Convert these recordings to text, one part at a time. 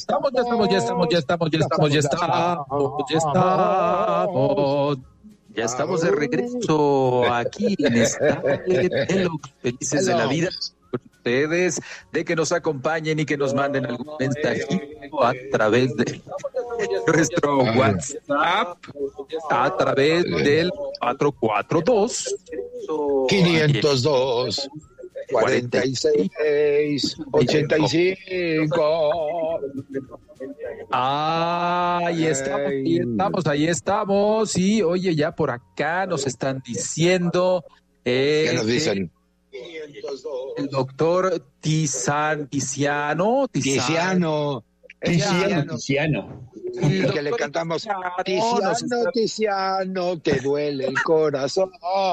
Ya estamos de regreso aquí en Telox, felices de la vida con ustedes, de que nos acompañen y que nos manden algún mensajito a través de nuestro WhatsApp, a través del 442 502 46 85. Ahí estamos. Y oye, ya por acá nos están diciendo ¿Qué nos dicen? El doctor Tiziano. Y que le cantamos Tiziano, que duele el corazón.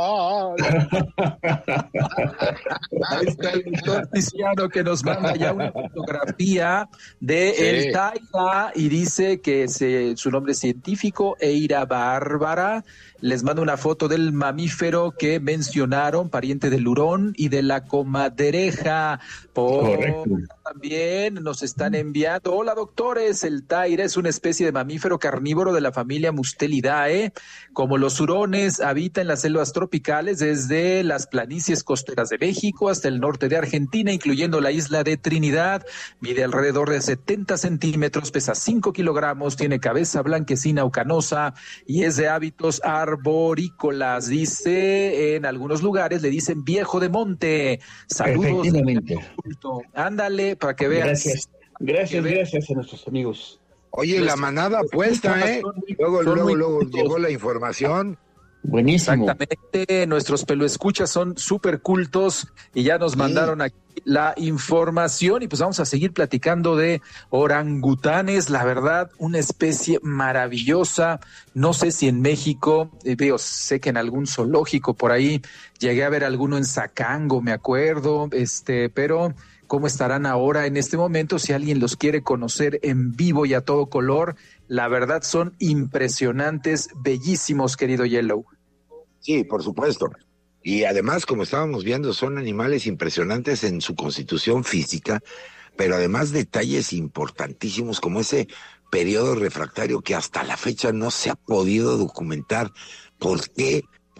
Ahí está el doctor Tiziano que nos manda ya una fotografía de el Taira y dice que su nombre es científico, Eira Bárbara. Les mando una foto del mamífero que mencionaron, pariente del hurón y de la comadreja. Correcto. También nos están enviando. Hola, doctores. El Taira es una especie de mamífero carnívoro de la familia Mustelidae. Como los hurones, habita en las selvas tropicales desde las planicies costeras de México hasta el norte de Argentina, incluyendo la isla de Trinidad. Mide alrededor de 70 centímetros, pesa 5 kilogramos, tiene cabeza blanquecina o canosa y es de hábitos arborícolas. Dice, en algunos lugares le dicen viejo de monte. Saludos. Efectivamente. Ándale, para que veas. Gracias a nuestros amigos. Oye, la manada puesta, ¿eh? Luego llegó la información. Buenísimo. Exactamente, nuestros peloescuchas son súper cultos y ya nos mandaron aquí la información y pues vamos a seguir platicando de orangutanes, la verdad, una especie maravillosa. No sé si en México, sé que en algún zoológico por ahí llegué a ver alguno en Zacango, me acuerdo, pero ¿cómo estarán ahora en este momento? Si alguien los quiere conocer en vivo y a todo color, la verdad son impresionantes, bellísimos, querido Yellow. Sí, por supuesto. Y además, como estábamos viendo, son animales impresionantes en su constitución física, pero además detalles importantísimos como ese periodo refractario que hasta la fecha no se ha podido documentar. ¿Por qué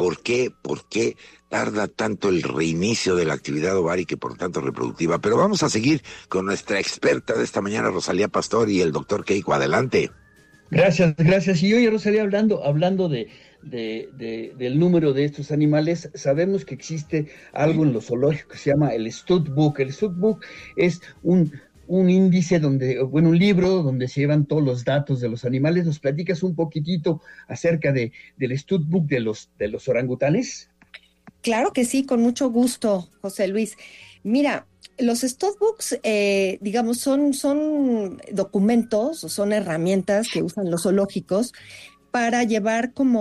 tarda tanto el reinicio de la actividad ovárica y por tanto reproductiva? Pero vamos a seguir con nuestra experta de esta mañana, Rosalía Pastor, y el doctor Keiko. Adelante. Gracias. Y hoy, Rosalía, hablando del número de estos animales, sabemos que existe algo en los zoológicos que se llama el Stud Book. El Stud Book es un índice un libro donde se llevan todos los datos de los animales. ¿Nos platicas un poquitito acerca del Stud Book de los orangutanes? Claro que sí, con mucho gusto, José Luis. Mira, los studbooks, digamos, son documentos, son herramientas que usan los zoológicos para llevar como